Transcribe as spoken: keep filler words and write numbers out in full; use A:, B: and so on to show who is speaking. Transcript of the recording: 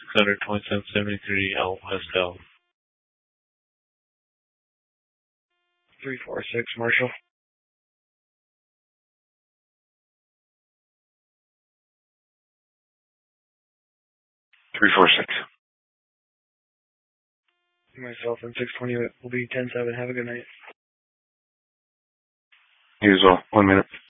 A: hundred twenty-seven seventy-three Al Westel. three four six, Marshall.
B: three four six.
A: Myself and six twenty will be ten seven. Have a good night.
B: You as well. One minute.